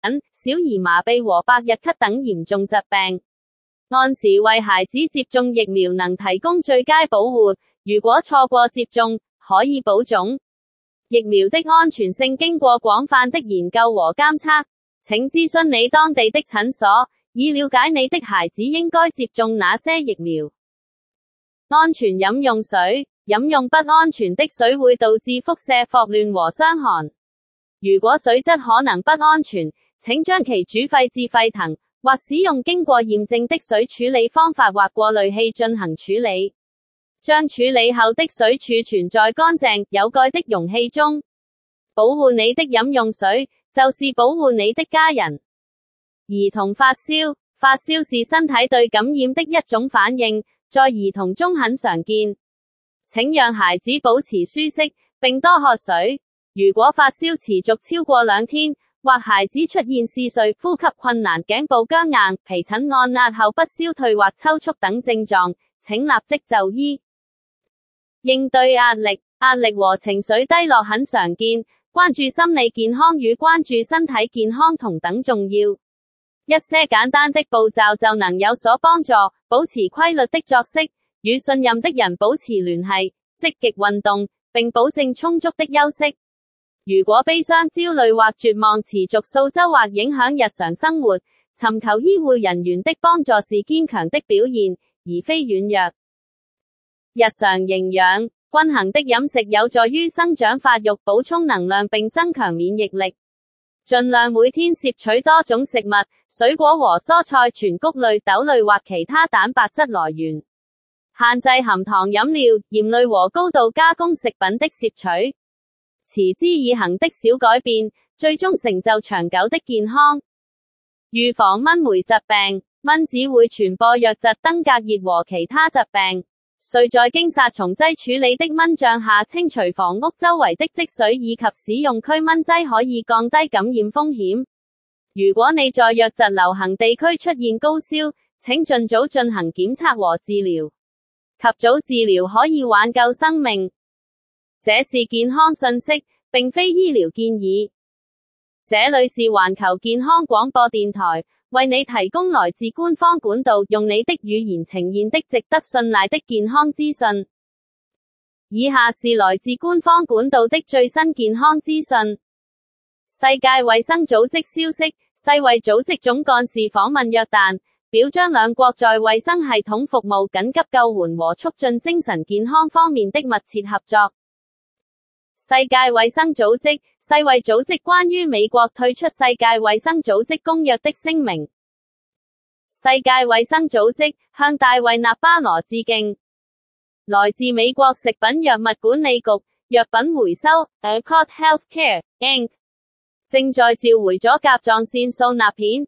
小兒麻痹和百日咳等嚴重疾病。按時為孩子接種疫苗能提供最佳保護，如果錯過接種，可以保種。疫苗的安全性經過廣泛的研究和監測，請諮詢你當地的診所，以了解你的孩子應該接種哪些疫苗。安全飲用水，飲用不安全的水會導致腹瀉、霍亂和傷寒。如果水質可能不安全，請將其煮沸至沸騰，或使用經過驗證的水處理方法或過濾器進行處理。將處理後的水儲存在乾淨、有蓋的容器中。保護你的飲用水，就是保護你的家人。兒童發燒，發燒是身體對感染的一種反應，在兒童中很常見。請讓孩子保持舒適，並多喝水。如果發燒持續超過2天，或孩子出現嗜睡、呼吸困難、頸部僵硬、皮疹按壓後不消退或抽搐等症狀，請立即就醫。應對壓力，壓力和情緒低落很常見，關注心理健康與關注身體健康同等重要。一些簡單的步驟就能有所幫助，保持規律的作息，與信任的人保持聯繫，積極運動，並保證充足的休息。如果悲傷、焦慮或絕望持續數週或影響日常生活，尋求醫護人員的幫助是堅強的表現，而非軟弱。日常營養，均衡的飲食有助於生長發育、補充能量並增強免疫力。盡量每天攝取多種食物、水果和蔬菜、全穀類、豆類或其他蛋白質來源。限制含糖飲料、鹽類和高度加工食品的攝取。持之以恆的小改變，最終成就長久的健康。預防蚊媒疾病，蚊子會傳播瘧疾、登革熱和其他疾病。需在經殺蟲劑處理的蚊帳下清除房屋周圍的積水，以及使用驅蚊劑可以降低感染風險。如果你在瘧疾流行地區出現高燒，請盡早進行檢測和治療。及早治療可以挽救生命。這是健康信息，並非醫療建議。這裏是環球健康廣播電台，為你提供來自官方管道，用你的語言呈現的值得信賴的健康資訊。以下是來自官方管道的最新健康資訊。世界衛生組織消息，世衛組織總幹事訪問約旦，表彰兩國在衛生系統服務、緊急救援和促進精神健康方面的密切合作。世界衛生組織，世衛組織關於美國退出世界衛生組織公約的聲明。世界衛生組織向大衛納巴羅致敬。來自美國食品藥物管理局藥品回收 Accord Healthcare Inc. 正在召回咗甲狀腺素鈉片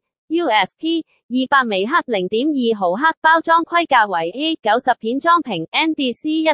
USP 200微克 0.2 毫克包裝規格為 A90 片裝瓶 NDC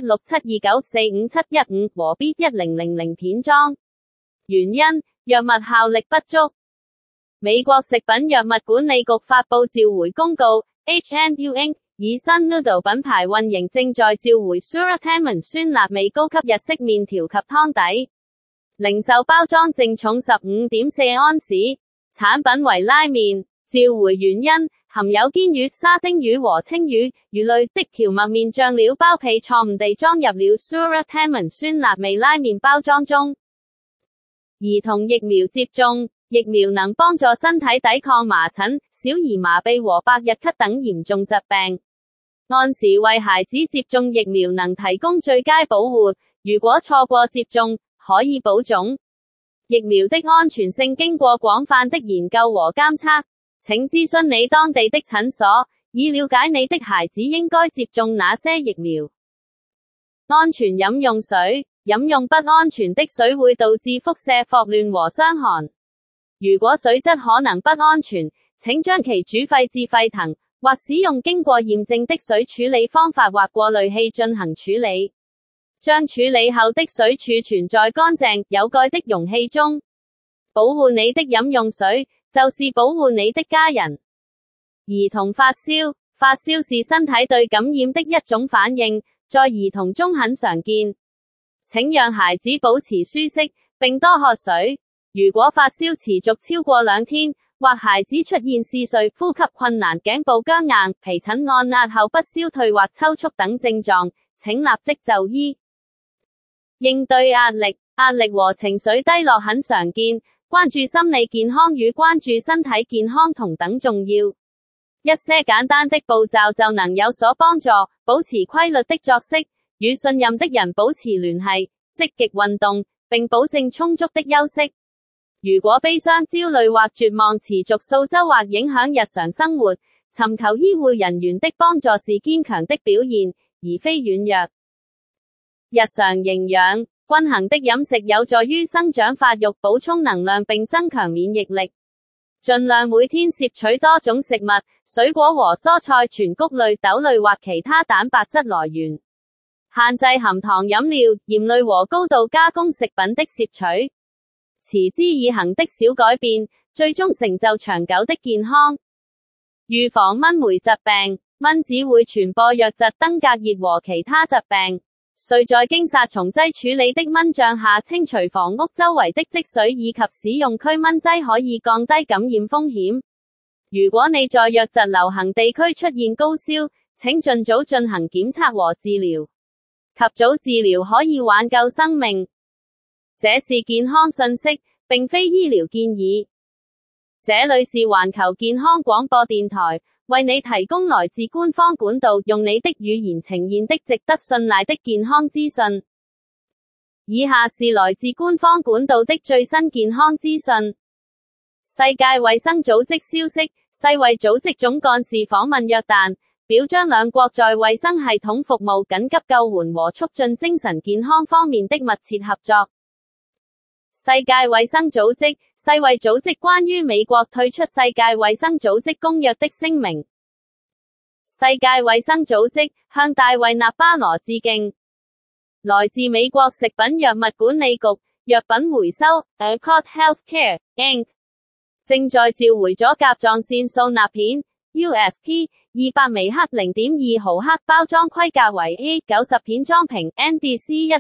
16729457115和 B1000 片裝。原因，藥物效力不足。美國食品藥物管理局發佈召回公告 H&U Inc. 以新 Noodle 品牌運營正在召回 Suratamon 酸辣味高級日式麵條及湯底。零售包裝淨重 15.4 安士，產品為拉麵。召回原因，含有堅魚、沙丁魚和青魚、魚類的蕎麥麵醬料包被錯誤地裝入了 Suratamon 酸辣味拉麵包裝中。兒童疫苗接種，疫苗能幫助身體抵抗麻疹、小兒麻痹和百日咳等嚴重疾病。按時為孩子接種疫苗能提供最佳保護，如果錯過接種，可以保種。疫苗的安全性經過廣泛的研究和監測，請諮詢你當地的診所，以了解你的孩子應該接種哪些疫苗。安全飲用水，飲用不安全的水會導致腹瀉、霍亂和傷寒。如果水質可能不安全，請將其煮沸至沸騰，或使用經過驗證的水處理方法或過濾器進行處理。將處理後的水儲存在乾淨、有蓋的容器中。保護你的飲用水，就是保護你的家人。兒童發燒，發燒是身體對感染的一種反應，在兒童中很常見。請讓孩子保持舒適，並多喝水。如果發燒持續超過2天， 或孩子出現嗜睡、呼吸困難、頸部僵硬、皮疹按壓後不消退或抽搐等症狀，請立即就醫。應對壓力，壓力和情緒低落很常見，關注心理健康與關注身體健康同等重要。一些簡單的步驟就能有所幫助，保持規律的作息，與信任的人保持聯繫，積極運動，並保證充足的休息。如果悲傷、焦慮或絕望持續數週或影響日常生活，尋求醫護人員的幫助是堅強的表現，而非軟弱。日常營養，均衡的飲食有助於生長發育、補充能量並增強免疫力。盡量每天攝取多種食物、水果和蔬菜、全穀類、豆類或其他蛋白質來源。限制含糖飲料、鹽類和高度加工食品的攝取。持之以恆的小改變，最終成就長久的健康。預防蚊媒疾病，蚊子會傳播瘧疾、登革熱和其他疾病。需在經殺蟲劑處理的蚊帳下清除房屋周圍的積水，以及使用驅蚊劑可以降低感染風險。如果你在瘧疾流行地區出現高燒，請盡早進行檢測和治療。及早治療可以挽救生命。這是健康信息，並非醫療建議。這裏是環球健康廣播電台，為你提供來自官方管道，用你的語言呈現的值得信賴的健康資訊。以下是來自官方管道的最新健康資訊。世界衛生組織消息，世衛組織總幹事訪問約旦，表彰兩國在衛生系統服務、緊急救援和促進精神健康方面的密切合作。世界衛生組織，世衛組織關於美國退出世界衛生組織公約的聲明。世界衛生組織向大衛納巴羅致敬。來自美國食品藥物管理局，藥品回收 Accord Healthcare Inc. 正在召回咗甲狀腺素鈉片 USP 200微克 0.2 毫克包裝規格為 A90 片裝瓶 NDC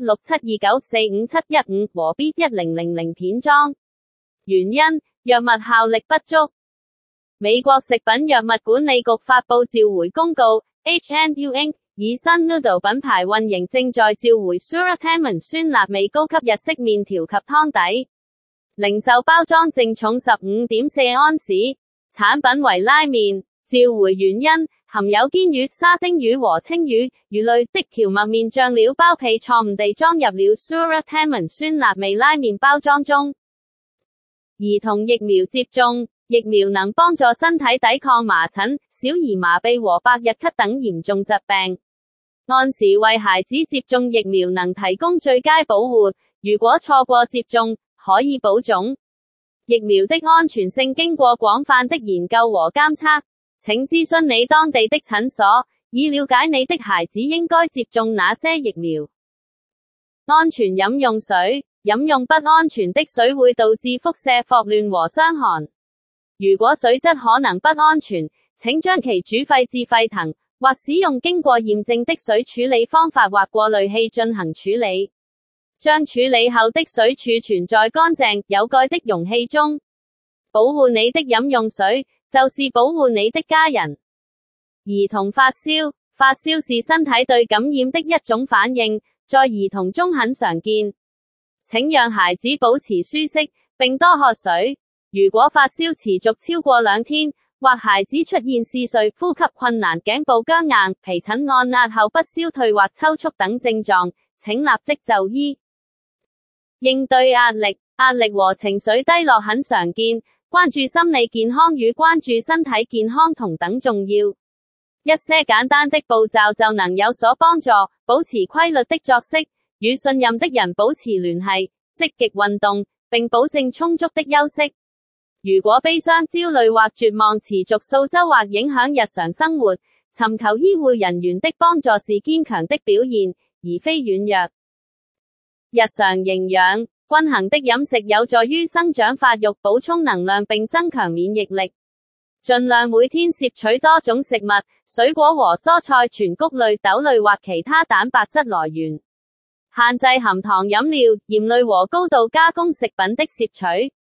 167294571和 B1000 片裝。原因，藥物效力不足。美國食品藥物管理局發佈召回公告 ，H&U Inc. 以新 Noodle 品牌運營正在召回 Suratamen 酸辣味高級日式麵條及湯底。零售包裝淨重 15.4 安士，產品為拉麵。召回原因，含有堅魚、沙丁魚和青魚、魚類的蕎麥麵醬料包皮錯誤地裝入了 Suratamen 酸辣味拉麵包裝中。兒童疫苗接種，疫苗能幫助身體抵抗麻疹、小兒麻痹和百日咳等嚴重疾病。按時為孩子接種疫苗能提供最佳保護，如果錯過接種，可以保種。疫苗的安全性經過廣泛的研究和監測。請諮詢你當地的診所，以了解你的孩子應該接種哪些疫苗。安全飲用水，飲用不安全的水會導致腹瀉、霍亂和傷寒。如果水質可能不安全，請將其煮沸至沸騰，或使用經過驗證的水處理方法或過濾器進行處理。將處理後的水儲存在乾淨、有蓋的容器中。保護你的飲用水，就是保護你的家人。兒童發燒，發燒是身體對感染的一種反應，在兒童中很常見。請讓孩子保持舒適，並多喝水。如果發燒持續超過2天，或孩子出現嗜睡、呼吸困難、頸部僵硬、皮疹按壓後不消退或抽搐等症狀，請立即就醫。應對壓力，壓力和情緒低落很常見。關注心理健康與關注身體健康同等重要。一些簡單的步驟就能有所幫助，保持規律的作息，與信任的人保持聯繫，積極運動，並保證充足的休息。如果悲傷、焦慮或絕望持續數週或影響日常生活，尋求醫護人員的幫助是堅強的表現，而非軟弱。日常營養，均衡的飲食有助於生長發育、補充能量並增強免疫力。盡量每天攝取多種食物、水果和蔬菜、全穀類、豆類或其他蛋白質來源。限制含糖飲料、鹽類和高度加工食品的攝取。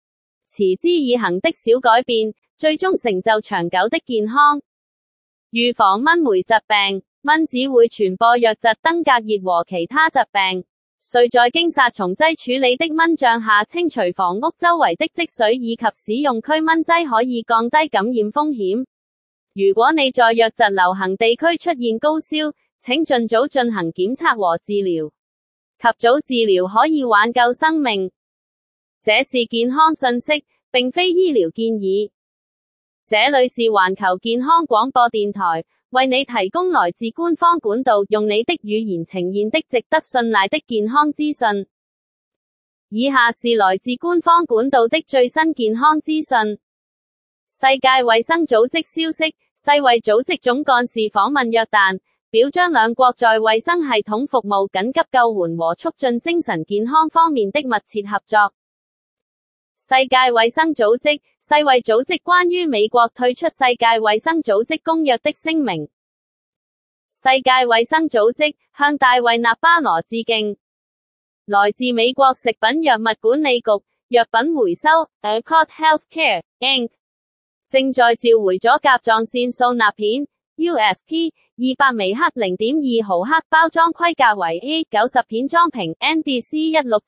持之以恆的小改變，最終成就長久的健康。預防蚊媒疾病，蚊子會傳播瘧疾、登革熱和其他疾病。遂在經殺蟲劑處理的蚊帳下清除房屋周圍的積水，以及使用驅蚊劑可以降低感染風險。如果你在瘧疾流行地區出現高燒，請盡早進行檢測和治療。及早治療可以挽救生命。這是健康信息，並非醫療建議。這裏是環球健康廣播電台，為你提供來自官方管道，用你的語言呈現的值得信賴的健康資訊。以下是來自官方管道的最新健康資訊。世界衛生組織消息，世衛組織總幹事訪問約旦，表彰兩國在衛生系統服務、緊急救援和促進精神健康方面的密切合作。世界衛生組織，世衛組織關於美國退出世界衛生組織公約的聲明。世界衛生組織向大衛納巴羅致敬。來自美國食品藥物管理局藥品回收 Accord Healthcare Inc. 正在召回咗甲狀腺素鈉片 USP 200微克 0.2 毫克包裝規格為 A90 片裝瓶 NDC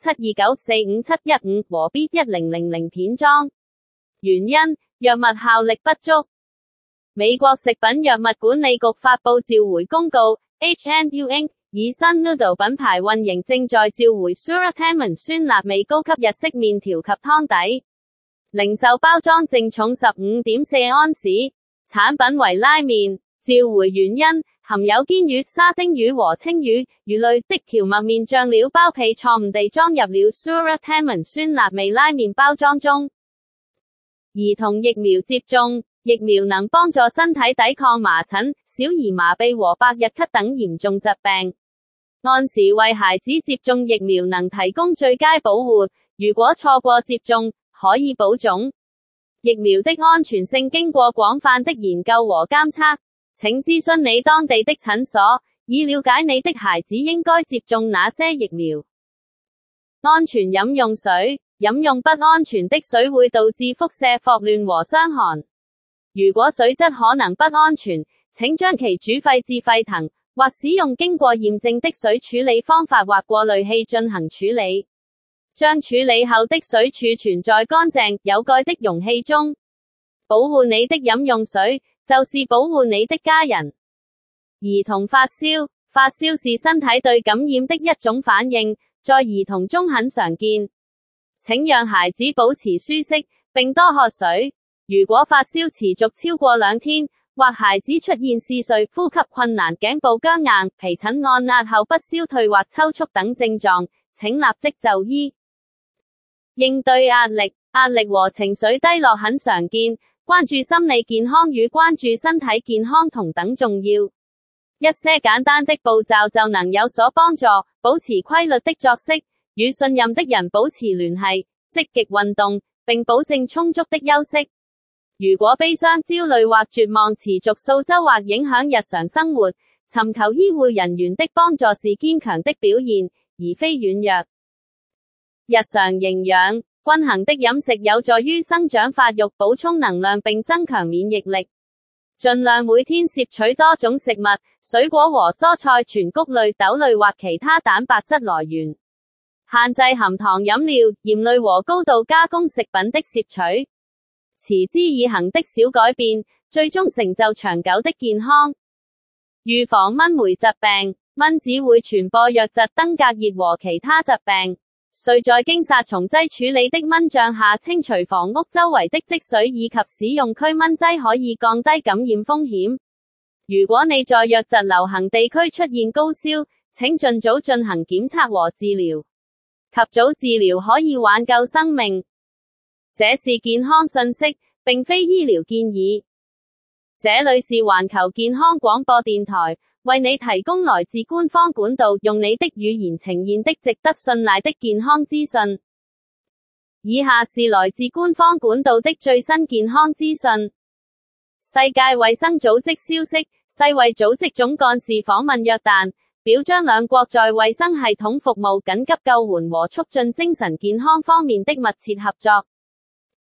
16729457115和 B1000 片裝。原因：藥物效力不足。美國食品藥物管理局發佈召回公告 ，H&U Inc. 以 Sun Noodle 品牌運營正在召回 Suratamon 酸辣味高級日式麵條及湯底。零售包裝淨重 15.4 安士，產品為拉麵。召回原因：含有堅魚、沙丁魚和青魚、魚類的蕎麥麵醬料包被錯誤地裝入了 Suratamon 酸辣味拉麵包裝中。兒童疫苗接種，疫苗能幫助身體抵抗麻疹、小兒麻痹和百日咳等嚴重疾病。按時為孩子接種疫苗能提供最佳保護，如果錯過接種，可以保種。疫苗的安全性經過廣泛的研究和監測，請諮詢你當地的診所，以了解你的孩子應該接種哪些疫苗。安全飲用水，飲用不安全的水會導致腹瀉、霍亂和傷寒。如果水質可能不安全，請將其煮沸至沸騰，或使用經過驗證的水處理方法或過濾器進行處理。將處理後的水儲存在乾淨、有蓋的容器中。保護你的飲用水，就是保護你的家人。兒童發燒，發燒是身體對感染的一種反應，在兒童中很常見。請讓孩子保持舒適，並多喝水。如果發燒持續超過2天，或孩子出現嗜睡、呼吸困難、頸部僵硬、皮疹按壓後不消退或抽搐等症狀，請立即就醫。應對壓力，壓力和情緒低落很常見，關注心理健康與關注身體健康同等重要。一些簡單的步驟就能有所幫助，保持規律的作息，與信任的人保持聯繫，積極運動，並保證充足的休息。如果悲傷、焦慮或絕望持續數週或影響日常生活，尋求醫護人員的幫助是堅強的表現，而非軟弱。日常營養，均衡的飲食有助於生長發育、補充能量並增強免疫力。盡量每天攝取多種食物、水果和蔬菜、全穀類、豆類或其他蛋白質來源。限制含糖飲料、鹽類和高度加工食品的攝取。持之以恆的小改變，最終成就長久的健康。預防蚊媒疾病，蚊子會傳播瘧疾、登革熱和其他疾病。遂在經殺蟲劑處理的蚊帳下清除房屋周圍的積水，以及使用驅蚊劑可以降低感染風險。如果你在瘧疾流行地區出現高燒，請盡早進行檢測和治療。及早治療可以挽救生命。這是健康信息，並非醫療建議。這裏是環球健康廣播電台，為你提供來自官方管道，用你的語言呈現的值得信賴的健康資訊。以下是來自官方管道的最新健康資訊。世界衛生組織消息，世衛組織總幹事訪問約旦，表彰兩國在衛生系統服務、緊急救援和促進精神健康方面的密切合作。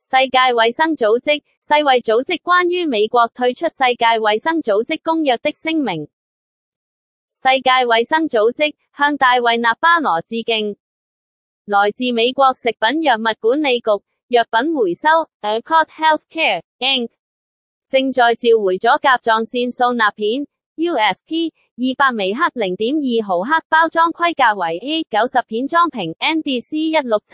世界衛生組織，世衛組織關於美國退出世界衛生組織公約的聲明。世界衛生組織向大衛納巴羅致敬。來自美國食品藥物管理局藥品回收 Accord Healthcare Inc. 正在召回咗甲狀腺素鈉片 USP 200微克 0.2 毫克包裝規格為 A90 片裝瓶 NDC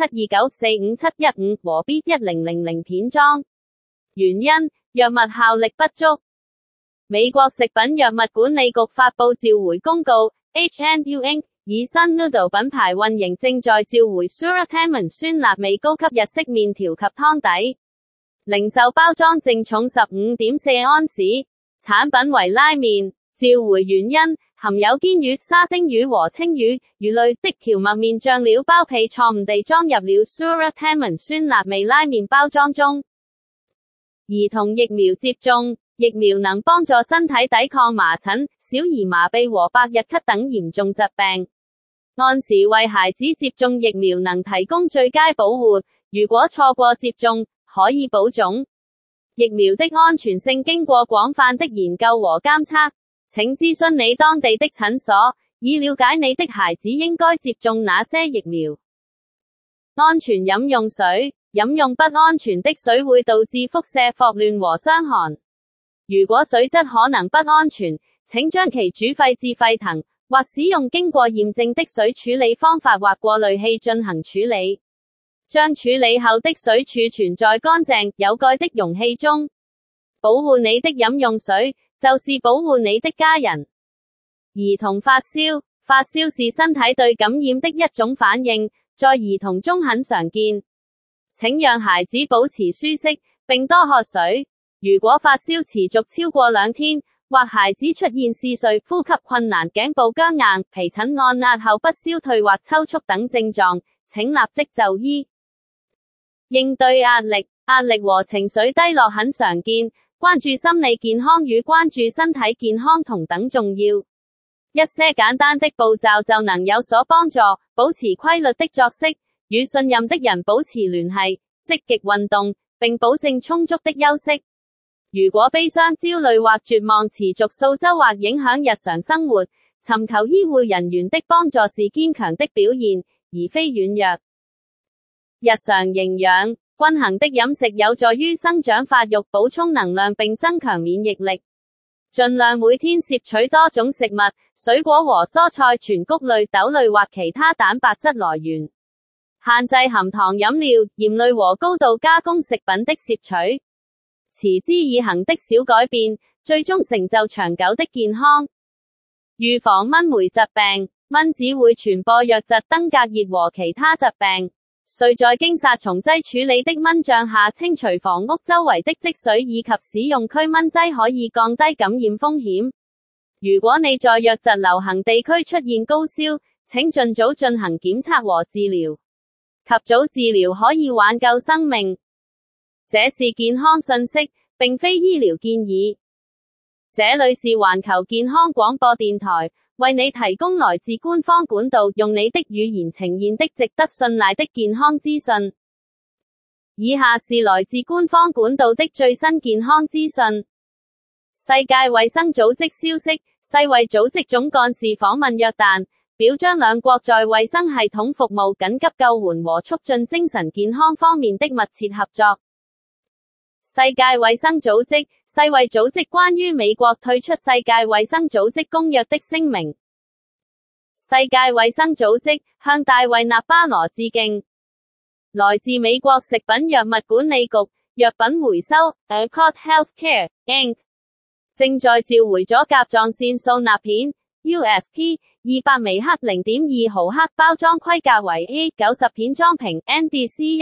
167294571和 B1000 片裝。原因：藥物效力不足。美國食品藥物管理局發佈召回公告 ，H&U Inc. 以新 Noodle 品牌運營正在召回 Suratamen 酸辣味高級日式麵條及湯底。零售包裝淨重 15.4 安士，產品為拉麵。召回原因：含有堅魚、沙丁魚和青魚、魚類的蕎麥麵醬料包被錯誤地裝入了 Suratamen 酸辣味拉麵包裝中。兒童疫苗接種，疫苗能幫助身體抵抗麻疹、小兒麻痹和百日咳等嚴重疾病。按時為孩子接種疫苗能提供最佳保護，如果錯過接種，可以保種。疫苗的安全性經過廣泛的研究和監測，請諮詢你當地的診所，以了解你的孩子應該接種哪些疫苗。安全飲用水，飲用不安全的水會導致腹瀉、霍亂和傷寒。如果水質可能不安全，請將其煮沸至沸騰，或使用經過驗證的水處理方法或過濾器進行處理。將處理後的水儲存在乾淨、有蓋的容器中。保護你的飲用水，就是保護你的家人。兒童發燒，發燒是身體對感染的一種反應，在兒童中很常見。請讓孩子保持舒適，並多喝水。如果發燒持續超過2天，或孩子出現嗜睡、呼吸困難、頸部僵硬、皮疹按壓後不消退或抽搐等症狀，請立即就醫。應對壓力，壓力和情緒低落很常見，關注心理健康與關注身體健康同等重要。一些簡單的步驟就能有所幫助，保持規律的作息，與信任的人保持聯繫，積極運動，並保證充足的休息。如果悲傷、焦慮或絕望持續數週或影響日常生活，尋求醫護人員的幫助是堅強的表現，而非軟弱。日常營養，均衡的飲食有助於生長發育、補充能量並增強免疫力。盡量每天攝取多種食物，水果和蔬菜、全穀類、豆類或其他蛋白質來源。限制含糖飲料、鹽類和高度加工食品的攝取。持之以恆的小改變，最終成就長久的健康。預防蚊媒疾病，蚊子會傳播瘧疾、登革熱和其他疾病。需在經殺蟲劑處理的蚊帳下清除房屋周圍的積水，以及使用驅蚊劑可以降低感染風險。如果你在瘧疾流行地區出現高燒，請盡早進行檢測和治療。及早治療可以挽救生命。這是健康信息，並非醫療建議。這裏是環球健康廣播電台，為你提供來自官方管道，用你的語言呈現的值得信賴的健康資訊。以下是來自官方管道的最新健康資訊。世界衛生組織消息，世衛組織總幹事訪問約旦，表彰兩國在衛生系統服務、緊急救援和促進精神健康方面的密切合作。世界衛生組織，世衛組織關於美國退出世界衛生組織公約的聲明。世界衛生組織向大衛納巴羅致敬。來自美國食品藥物管理局藥品回收 Accord Healthcare Inc. 正在召回咗甲狀腺素鈉片 USP 200微克 0.2 毫克包裝規格為 A90 片裝瓶 NDC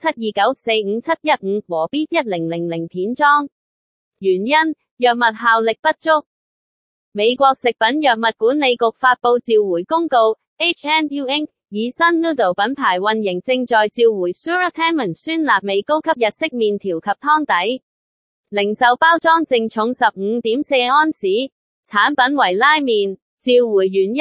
167294571和 B1000 片裝。原因：藥物效力不足。美國食品藥物管理局發佈召回公告 ，H&U Inc. 以新 Noodle 品牌運營正在召回 Suratamen 酸辣味高級日式麵條及湯底。零售包裝淨重 15.4 安士，產品為拉麵。召回原因：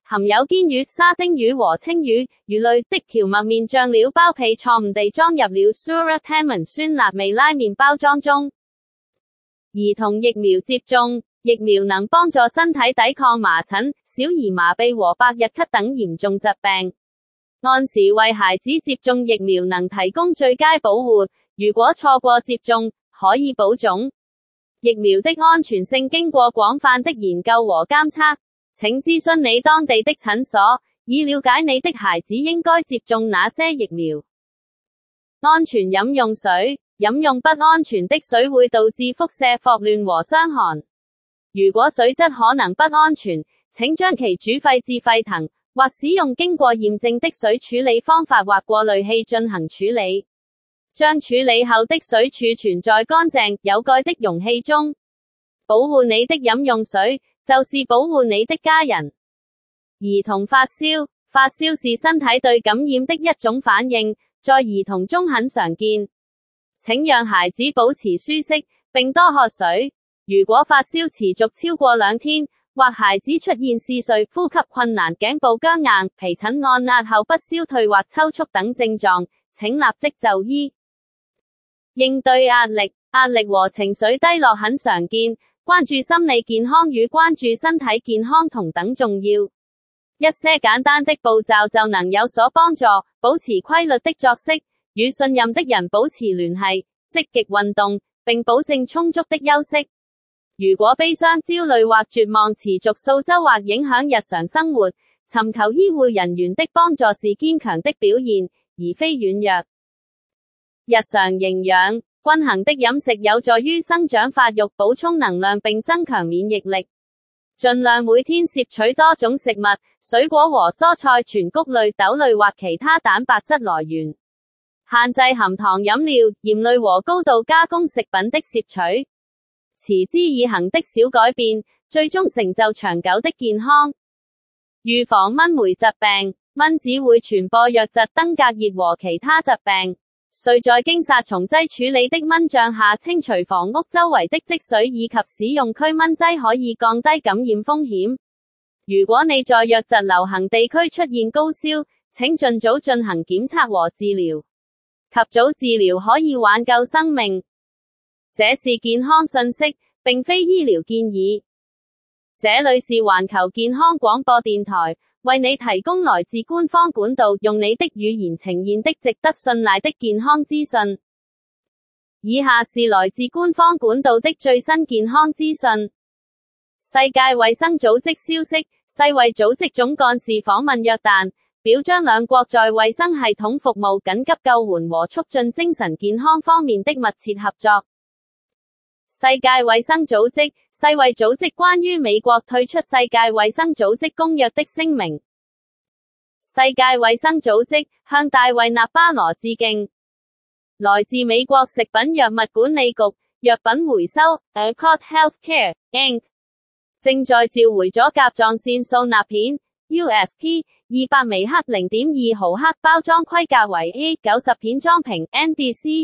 含有堅魚、沙丁魚和青魚、魚類的蕎麥麵醬料包被錯誤地裝入了 Suratamig 酸辣味拉麵包裝中。兒童疫苗接種，疫苗能幫助身體抵抗麻疹、小兒麻痹和百日咳等嚴重疾病。按時為孩子接種疫苗能提供最佳保護，如果錯過接種，可以保種。疫苗的安全性經過廣泛的研究和監測，請諮詢你當地的診所，以了解你的孩子應該接種哪些疫苗。安全飲用水，飲用不安全的水會導致腹瀉、霍亂和傷寒。如果水質可能不安全，請將其煮沸至沸騰，或使用經過驗證的水處理方法或過濾器進行處理。將處理後的水儲存在乾淨、有蓋的容器中。保護你的飲用水，就是保護你的家人。兒童發燒，發燒是身體對感染的一種反應，在兒童中很常見。請讓孩子保持舒適，並多喝水。如果發燒持續超過2天，或孩子出現嗜睡、呼吸困難、頸部僵硬、皮疹按壓後不消退或抽搐等症狀，請立即就醫。應對壓力，壓力和情緒低落很常見，關注心理健康與關注身體健康同等重要。一些簡單的步驟就能有所幫助，保持規律的作息，與信任的人保持聯繫，積極運動，並保證充足的休息。如果悲傷、焦慮或絕望持續數週或影響日常生活，尋求醫護人員的幫助是堅強的表現，而非軟弱。日常營養，均衡的飲食有助於生長發育、補充能量並增強免疫力。盡量每天攝取多種食物，水果和蔬菜、全穀類、豆類或其他蛋白質來源。限制含糖飲料、鹽類和高度加工食品的攝取。持之以恆的小改變，最終成就長久的健康。預防蚊媒疾病，蚊子會傳播瘧疾、登革熱和其他疾病。需在經殺蟲劑處理的蚊帳下清除房屋周圍的積水，以及使用驅蚊劑可以降低感染風險。如果你在瘧疾流行地區出現高燒，請盡早進行檢測和治療。及早治療可以挽救生命。這是健康信息，並非醫療建議。這裏是環球健康廣播電台，為你提供來自官方管道，用你的語言呈現的值得信賴的健康資訊。以下是來自官方管道的最新健康資訊。世界衛生組織消息，世衛組織總幹事訪問約旦，表彰兩國在衛生系統服務、緊急救援和促進精神健康方面的密切合作。世界衛生組織，世衛組織關於美國退出世界衛生組織公約的聲明。世界衛生組織向大衛納巴羅致敬。來自美國食品藥物管理局藥品回收 Accord Healthcare Inc. 正在召回咗甲狀腺素鈉片 USP 200微克 0.2 毫克包裝規格為 A90 片裝瓶 NDC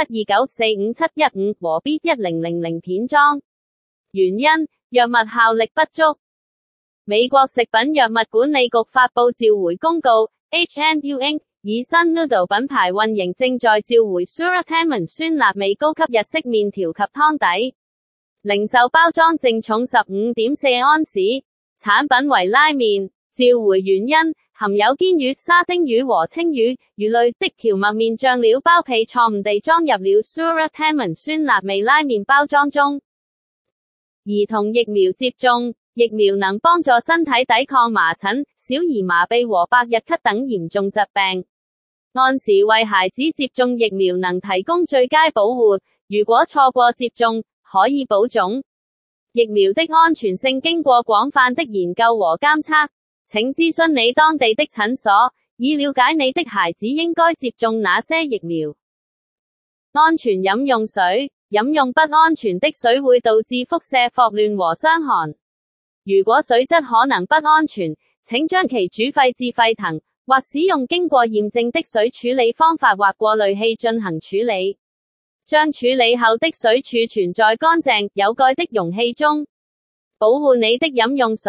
167294571和 B1000 片裝。原因，藥物效力不足。美國食品藥物管理局發佈召回公告 H&U Inc. 以新 Noodle 品牌運營正在召回 Suratamig 酸辣味高級日式麵條及湯底。零售包裝淨重 15.4 安士，產品為拉麵。召回原因，含有堅魚、沙丁魚和青魚、魚類的蕎麥麵醬料包被錯誤地裝入了 Suratamig 酸辣味拉麵包裝中。兒童疫苗接種，疫苗能幫助身體抵抗麻疹、小兒麻痹和百日咳等嚴重疾病。按時為孩子接種疫苗能提供最佳保護，如果錯過接種，可以保種。疫苗的安全性經過廣泛的研究和監測，請諮詢你當地的診所，以了解你的孩子應該接種哪些疫苗。安全飲用水，飲用不安全的水會導致腹瀉、霍亂和傷寒。如果水質可能不安全，請將其煮沸至沸騰，或使用經過驗證的水處理方法或過濾器進行處理。將處理後的水儲存在乾淨、有蓋的容器中。保護你的飲用水，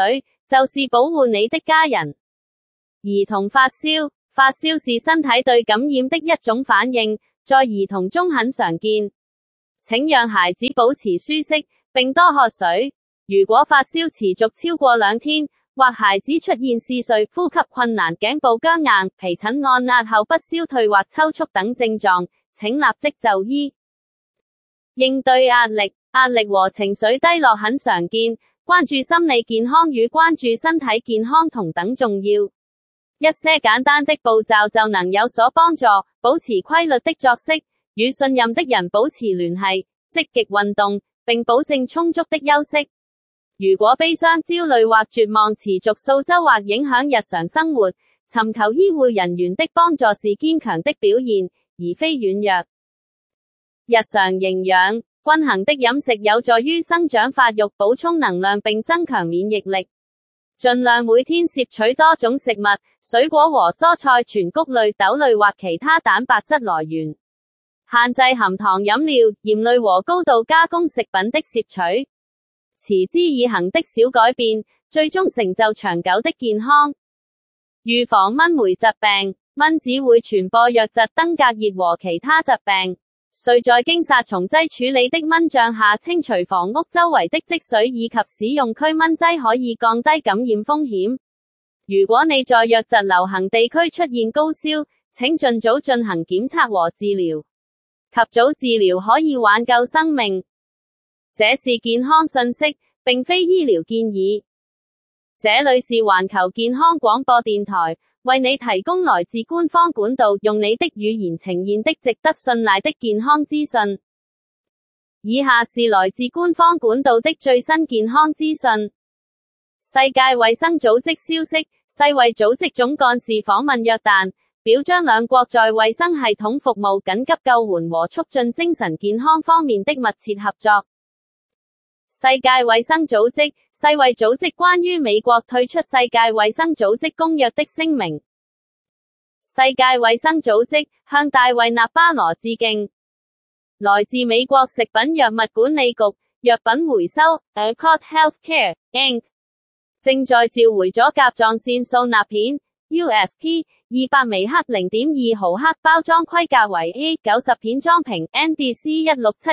就是保護你的家人。兒童發燒，發燒是身體對感染的一種反應，在兒童中很常見。請讓孩子保持舒適，並多喝水。如果發燒持續超過2天，或孩子出現嗜睡、呼吸困難、頸部僵硬、皮疹按壓後不消退或抽搐等症狀，請立即就醫。應對壓力，壓力和情緒低落很常見，關注心理健康與關注身體健康同等重要。一些簡單的步驟就能有所幫助，保持規律的作息，與信任的人保持聯繫，積極運動，並保證充足的休息。如果悲傷、焦慮或絕望持續數週或影響日常生活，尋求醫護人員的幫助是堅強的表現，而非軟弱。日常營養，均衡的飲食有助於生長發育、補充能量並增強免疫力。盡量每天攝取多種食物、水果和蔬菜、全穀類、豆類或其他蛋白質來源。限制含糖飲料、鹽類和高度加工食品的攝取。持之以恆的小改變，最終成就長久的健康。預防蚊媒疾病，蚊子會傳播瘧疾、登革熱和其他疾病。需在經殺蟲劑處理的蚊帳下清除房屋周圍的積水，以及使用驅蚊劑可以降低感染風險。如果你在瘧疾流行地區出現高燒，請盡早進行檢測和治療。及早治療可以挽救生命。這是健康信息，並非醫療建議。這裏是環球健康廣播電台，為你提供來自官方管道，用你的語言呈現的值得信賴的健康資訊。以下是來自官方管道的最新健康資訊。世界衛生組織消息，世衛組織總幹事訪問約旦，表彰兩國在衛生系統服務、緊急救援和促進精神健康方面的密切合作。世界衛生組織，世衛組織關於美國退出世界衛生組織公約的聲明。世界衛生組織向大衛納巴羅致敬。來自美國食品藥物管理局藥品回收 Accord Healthcare Inc. 正在召回咗甲狀腺素鈉片 USP 200微克 0.2 毫克包裝規格為 A90 片裝瓶 NDC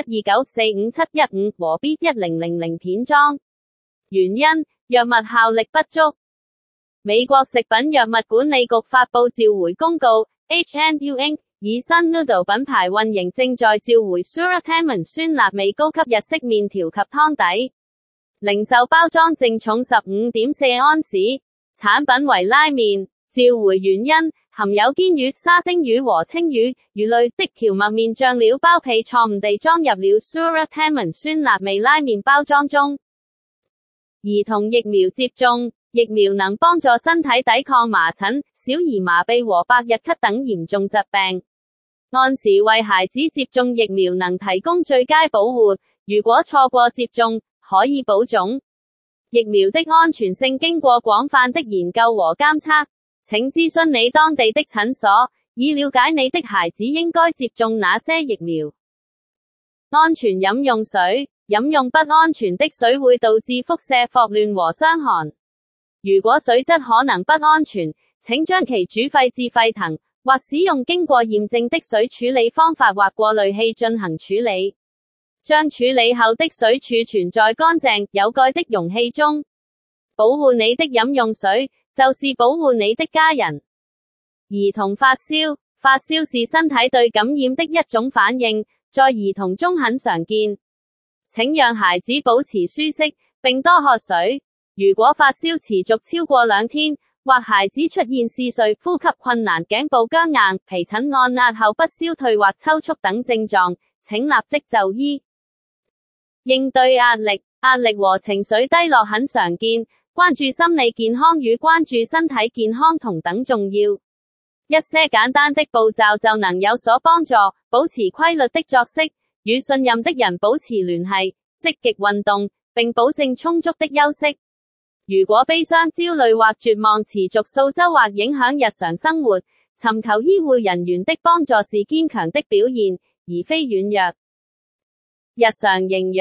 167294571和 B1000 片裝。原因，藥物效力不足。美國食品藥物管理局發佈召回公告 HNU Inc. 以新 Noodle 品牌運營正在召回 Suratamen 酸辣味高級日式麵條及湯底。零售包裝淨重 15.4 安士，產品為拉麵。召回原因，含有堅魚、沙丁魚和青魚、魚類的蕎麥麵醬料包被錯誤地裝入了 Suratamen 酸辣味拉麵包裝中。兒童疫苗接種，疫苗能幫助身體抵抗麻疹、小兒麻痹和百日咳等嚴重疾病。按時為孩子接種疫苗能提供最佳保護，如果錯過接種，可以保種。疫苗的安全性經過廣泛的研究和監測，請諮詢你當地的診所，以了解你的孩子應該接種哪些疫苗。安全飲用水，飲用不安全的水會導致腹瀉、霍亂和傷寒。如果水質可能不安全，請將其煮沸至沸騰，或使用經過驗證的水處理方法或過濾器進行處理。將處理後的水儲存在乾淨、有蓋的容器中。保護你的飲用水，就是保護你的家人。兒童發燒，發燒是身體對感染的一種反應，在兒童中很常見。請讓孩子保持舒適，並多喝水。如果發燒持續超過2天，或孩子出現嗜睡、呼吸困難、頸部僵硬、皮疹按壓後不消退或抽搐等症狀，請立即就醫。應對壓力，壓力和情緒低落很常見，關注心理健康與關注身體健康同等重要。一些簡單的步驟就能有所幫助，保持規律的作息，與信任的人保持聯繫，積極運動，並保證充足的休息。如果悲傷、焦慮或絕望持續數週或影響日常生活，尋求醫護人員的幫助是堅強的表現，而非軟弱。日常營養，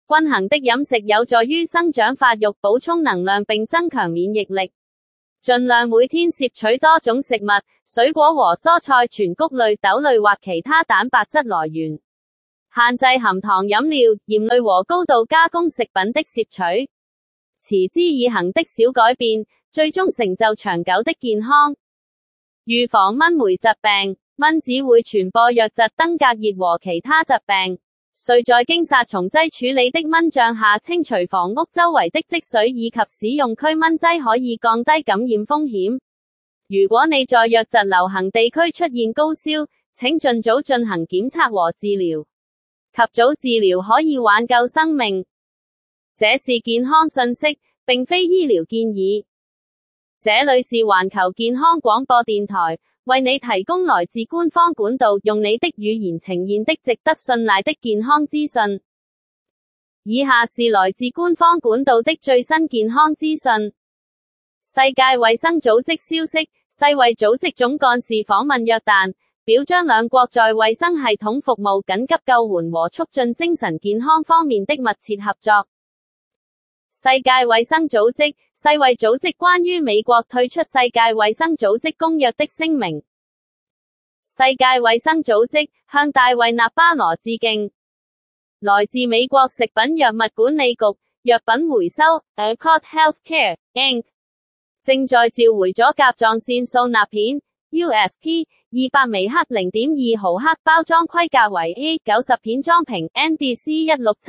均衡的飲食有助於生長發育、補充能量並增強免疫力。盡量每天攝取多種食物、水果和蔬菜、全穀類、豆類或其他蛋白質來源。限制含糖飲料、鹽類和高度加工食品的攝取。持之以恆的小改變，最終成就長久的健康。預防蚊媒疾病，蚊子會傳播瘧疾、登革熱和其他疾病。需在經殺蟲劑處理的蚊帳下清除房屋周圍的積水，以及使用驅蚊劑可以降低感染風險。如果你在瘧疾流行地區出現高燒，請盡早進行檢測和治療。及早治療可以挽救生命。這是健康信息，並非醫療建議。這裏是環球健康廣播電台，為你提供來自官方管道，用你的語言呈現的值得信賴的健康資訊。以下是來自官方管道的最新健康資訊。世界衛生組織消息，世衛組織總幹事訪問約旦，表彰兩國在衛生系統服務、緊急救援和促進精神健康方面的密切合作。世界衛生組織，世衛組織關於美國退出世界衛生組織公約的聲明。世界衛生組織向大衛納巴羅致敬。來自美國食品藥物管理局藥品回收 Accord Healthcare Inc. 正在召回咗甲狀腺素鈉片 USP 200微克 0.2 毫克包裝規格為 A90 片裝瓶 NDC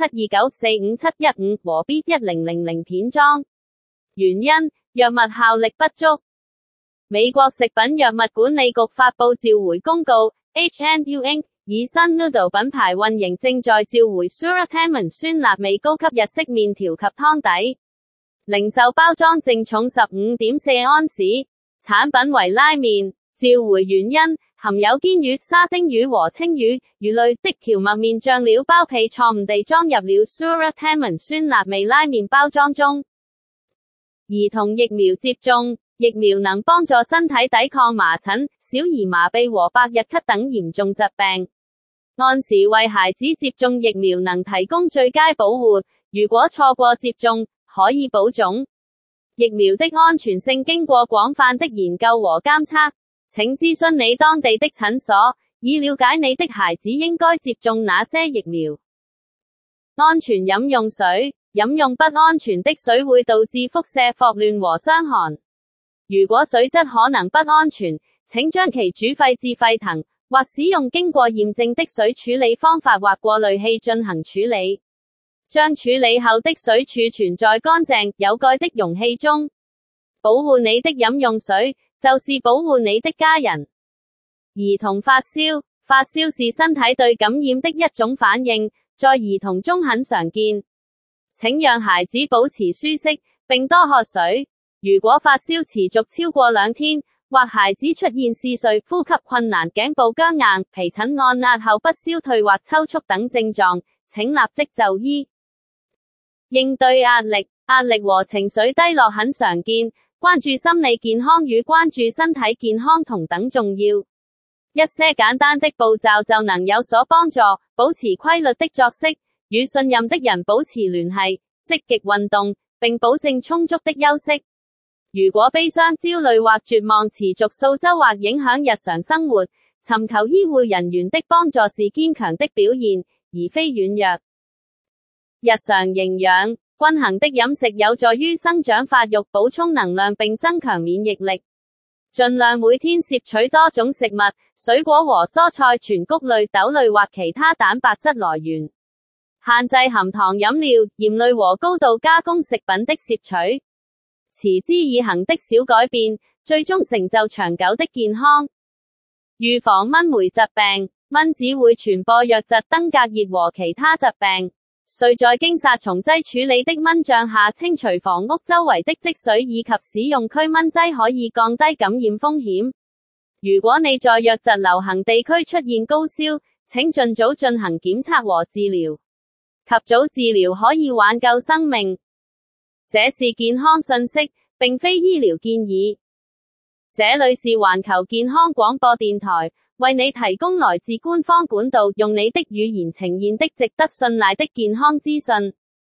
167294571和 B1000 片裝。原因：藥物效力不足。美國食品藥物管理局發佈召回公告 HNU Inc. 以新 Noodle 品牌運營正在召回 Suratamine 酸辣味高級日式麵條及湯底。零售包裝淨重 15.4 安士，產品為拉麵。召回原因：含有堅魚、沙丁魚和青魚、魚類的蕎麥麵醬料包被錯誤地裝入了 Suratamine 酸辣味拉麵包裝中。兒童疫苗接種，疫苗能幫助身體抵抗麻疹、小兒麻痹和百日咳等嚴重疾病。按時為孩子接種疫苗能提供最佳保護，如果錯過接種，可以保種。疫苗的安全性經過廣泛的研究和監測。請諮詢你當地的診所，以了解你的孩子應該接種哪些疫苗。安全飲用水，飲用不安全的水會導致腹瀉、霍亂和傷寒。如果水質可能不安全，請將其煮沸至沸騰，或使用經過驗證的水處理方法或過濾器進行處理。將處理後的水儲存在乾淨、有蓋的容器中。保護你的飲用水，就是保護你的家人。兒童發燒，發燒是身體對感染的一種反應，在兒童中很常見。請讓孩子保持舒適，並多喝水。如果發燒持續超過2天，或孩子出現嗜睡、呼吸困難、頸部僵硬、皮疹按壓後不消退或抽搐等症狀，請立即就醫。應對壓力，壓力和情緒低落很常見。關注心理健康與關注身體健康同等重要。一些簡單的步驟就能有所幫助，保持規律的作息，與信任的人保持聯繫，積極運動，並保證充足的休息。如果悲傷、焦慮或絕望持續數週或影響日常生活，尋求醫護人員的幫助是堅強的表現，而非軟弱。日常營養。均衡的飲食有助於生長發育、補充能量並增強免疫力。盡量每天攝取多種食物、水果和蔬菜、全穀類、豆類或其他蛋白質來源。限制含糖飲料、鹽類和高度加工食品的攝取。持之以恆的小改變，最終成就長久的健康。預防蚊媒疾病，蚊子會傳播瘧疾、登革熱和其他疾病。需在經殺蟲劑處理的蚊帳下清除房屋周圍的積水，以及使用驅蚊劑可以降低感染風險。如果你在瘧疾流行地區出現高燒，請盡早進行檢測和治療。及早治療可以挽救生命。這是健康信息，並非醫療建議。這裏是環球健康廣播電台，為你提供來自官方管道，用你的語言呈現的值得信賴的健康資訊。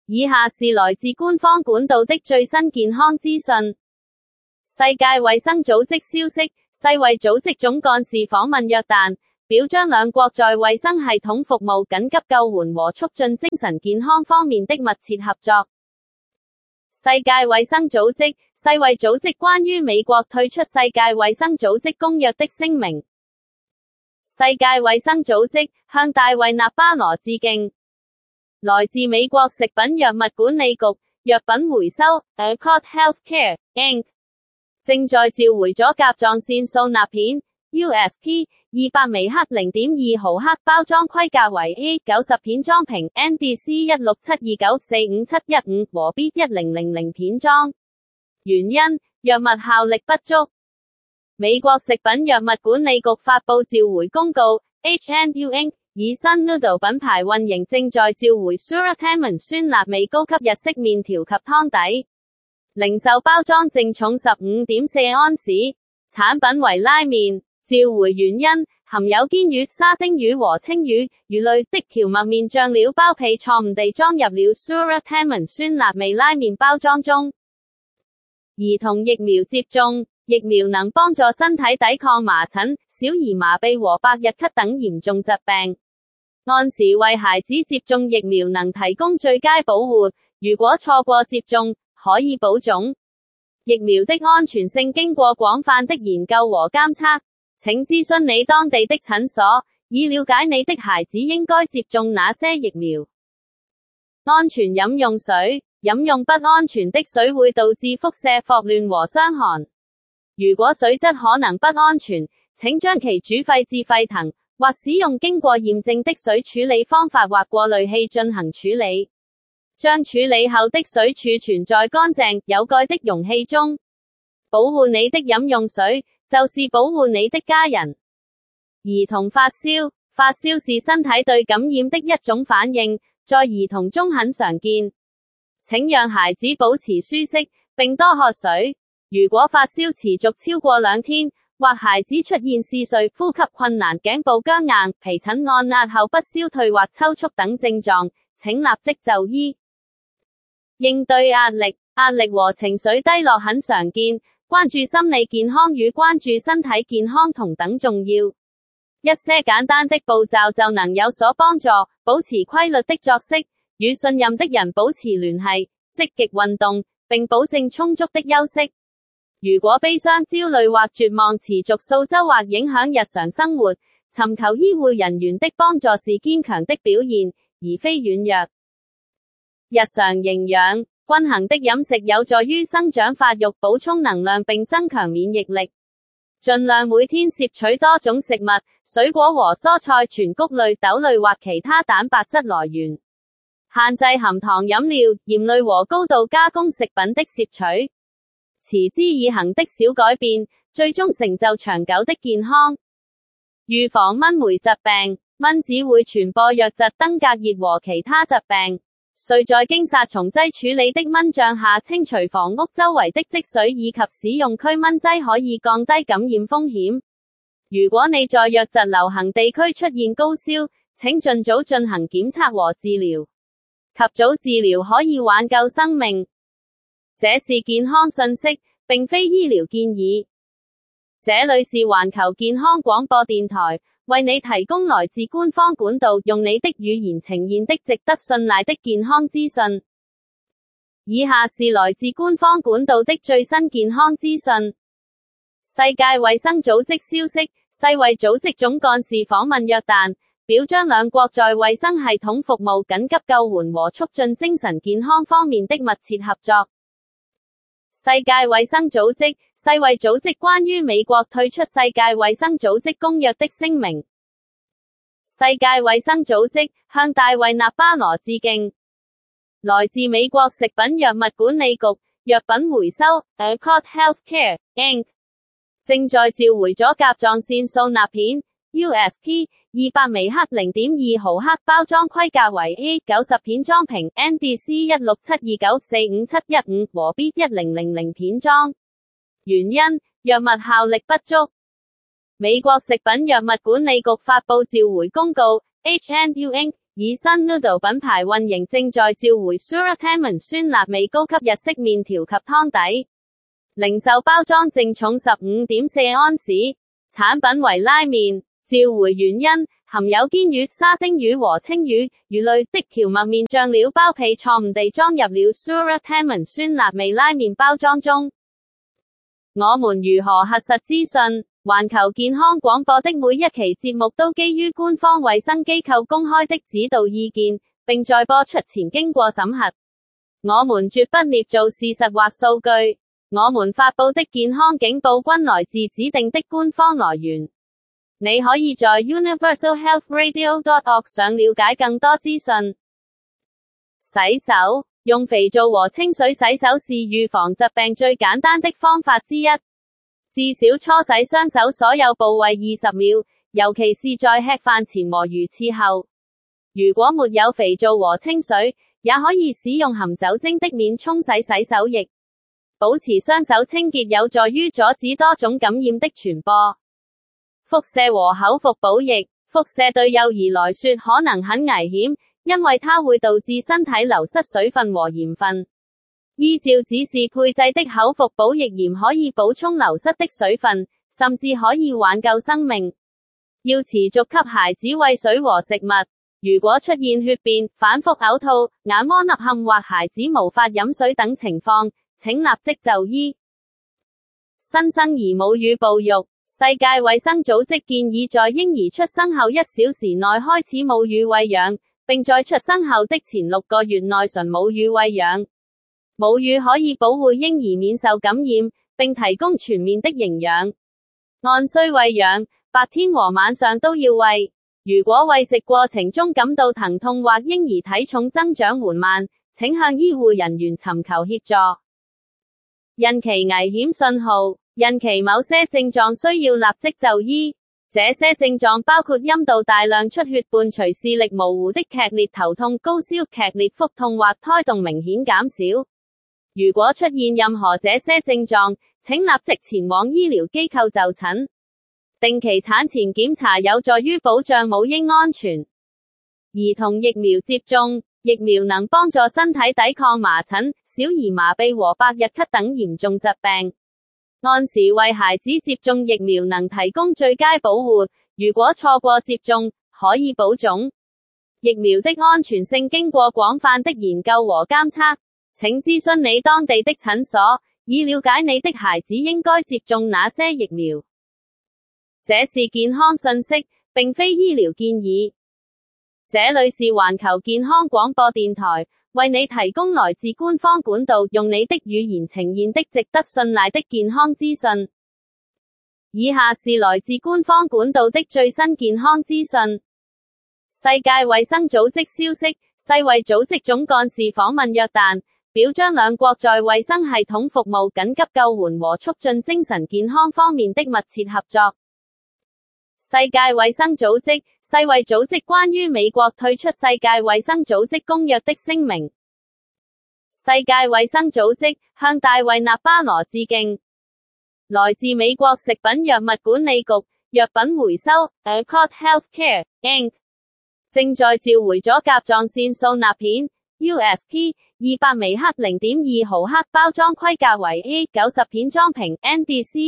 以下是來自官方管道的最新健康資訊。世界衛生組織消息，世衛組織總幹事訪問約旦，表彰兩國在衛生系統服務、緊急救援和促進精神健康方面的密切合作。世界衛生組織，世衛組織關於美國退出世界衛生組織公約的聲明。世界衛生組織向大衛納巴羅致敬。來自美國食品藥物管理局藥品回收 Accord Healthcare Inc. 正在召回咗甲狀腺素鈉片 USP 200微克 0.2 毫克包裝規格為 A90 片裝瓶 NDC 167294571和 B1000 片裝。原因：藥物效力不足。美國食品藥物管理局發佈召回公告 ，H&U Inc. 以新 Noodle 品牌運營正在召回 Suratamon 酸辣味高級日式麵條及湯底，零售包裝淨重 15.4 安士，產品為拉麵。召回原因：含有堅魚、沙丁魚和青魚、魚類的蕎麥麵醬料包被錯誤地裝入了 Suratamon 酸辣味拉麵包裝中。兒童疫苗接種，疫苗能幫助身體抵抗麻疹、小兒麻痹和百日咳等嚴重疾病。按時為孩子接種疫苗能提供最佳保護，如果錯過接種，可以保種。疫苗的安全性經過廣泛的研究和監測，請諮詢你當地的診所，以了解你的孩子應該接種哪些疫苗。安全飲用水，飲用不安全的水會導致輻射霍亂和傷寒。如果水質可能不安全，請將其煮沸至沸騰，或使用經過驗證的水處理方法或過濾器進行處理。將處理後的水儲存在乾淨、有蓋的容器中。保護你的飲用水，就是保護你的家人。兒童發燒，發燒是身體對感染的一種反應，在兒童中很常見。請讓孩子保持舒適，並多喝水。如果發燒持續超過2天，或孩子出現嗜睡、呼吸困難、頸部僵硬、皮疹按壓後不消退或抽搐等症狀，請立即就醫。應對壓力，壓力和情緒低落很常見，關注心理健康與關注身體健康同等重要。一些簡單的步驟就能有所幫助，保持規律的作息，與信任的人保持聯繫，積極運動，並保證充足的休息。如果悲傷、焦慮或絕望持續數周或影響日常生活，尋求醫護人員的幫助是堅強的表現，而非軟弱。日常營養，均衡的飲食有助於生長發育、補充能量並增強免疫力。盡量每天攝取多種食物、水果和蔬菜、全穀類、豆類或其他蛋白質來源。限制含糖飲料、鹽類和高度加工食品的攝取。持之以恆的小改變，最終成就長久的健康。預防蚊媒疾病，蚊子會傳播瘧疾、登革熱和其他疾病。需在經殺蟲劑處理的蚊帳下清除房屋周圍的積水，以及使用驅蚊劑可以降低感染風險。如果你在瘧疾流行地區出現高燒，請盡早進行檢測和治療。及早治療可以挽救生命。這是健康信息，並非醫療建議。這裏是環球健康廣播電台，為你提供來自官方管道，用你的語言呈現的值得信賴的健康資訊。以下是來自官方管道的最新健康資訊。世界衛生組織消息，世衛組織總幹事訪問約旦，表彰兩國在衛生系統服務、緊急救援和促進精神健康方面的密切合作。世界衛生組織，世衛組織關於美國退出世界衛生組織公約的聲明。世界衛生組織向大衛納巴羅致敬。來自美國食品藥物管理局藥品回收 Accord Healthcare Inc. 正在召回咗甲狀腺素鈉片 USP 200微克 0.2 毫克包裝規格為 A90 片裝瓶 NDC 167294571和 B1000 片裝。原因：藥物效力不足。美國食品藥物管理局發佈召回公告 ，H&U Inc. 以新 Noodle 品牌運營正在召回 Suratamon 酸辣味高級日式麵條及湯底。零售包裝淨重 15.4 安士，產品為拉麵。召回原因，含有堅魚、沙丁魚和青魚、魚類的蕎麥麵醬料包皮錯誤地裝入了 Suratamon 酸辣味拉麵包裝中。我們如何核實資訊？環球健康廣播的每一期節目都基於官方衛生機構公開的指導意見，並在播出前經過審核。我們絕不捏造事實或數據。我們發佈的健康警報均來自指定的官方來源。你可以在 universalhealthradio.org 上了解更多資訊。洗手，用肥皂和清水洗手是預防疾病最簡單的方法之一。至少搓洗雙手所有部位20秒，尤其是在吃飯前和如廁後。如果沒有肥皂和清水，也可以使用含酒精的免沖洗洗手液。保持雙手清潔有助於阻止多種感染的傳播。輻射和口服補液，輻射對幼兒來說可能很危險，因為它會導致身體流失水分和鹽分。依照指示配製的口服補液鹽可以補充流失的水分，甚至可以挽救生命。要持續給孩子餵水和食物。如果出現血便、反覆嘔吐、眼窩凹陷或孩子無法飲水等情況，請立即就醫。新生兒母乳哺育。世界衛生組織建議在嬰兒出生後1小時內開始母乳餵養，並在出生後的前6個月內純母乳餵養。母乳可以保護嬰兒免受感染，並提供全面的營養。按需餵養，白天和晚上都要餵。如果餵食過程中感到疼痛或嬰兒體重增長緩慢，請向醫護人員尋求協助。孕期危險信號。孕期某些症狀需要立即就醫，這些症狀包括陰道大量出血伴隨視力模糊的劇烈頭痛、高燒、劇烈腹痛或胎動明顯減少。如果出現任何這些症狀，請立即前往醫療機構就診。定期產前檢查有助於保障母嬰安全。兒童疫苗接種，疫苗能幫助身體抵抗麻疹、小兒麻痹和百日咳等嚴重疾病。按時為孩子接種疫苗能提供最佳保護，如果錯過接種，可以保種。疫苗的安全性經過廣泛的研究和監測，請諮詢你當地的診所，以了解你的孩子應該接種哪些疫苗。這是健康信息，並非醫療建議。這裏是環球健康廣播電台，為你提供來自官方管道，用你的語言呈現的值得信賴的健康資訊。以下是來自官方管道的最新健康資訊。世界衛生組織消息，世衛組織總幹事訪問約旦，表彰兩國在衛生系統服務、緊急救援和促進精神健康方面的密切合作。世界衛生組織，世衛組織關於美國退出世界衛生組織公約的聲明。世界衛生組織向大衛納巴羅致敬。來自美國食品藥物管理局，藥品回收 Accord Healthcare Inc. 正在召回咗甲狀腺素鈉片 USP 200微克 0.2 毫克包裝規格為 A90 片裝瓶 NDC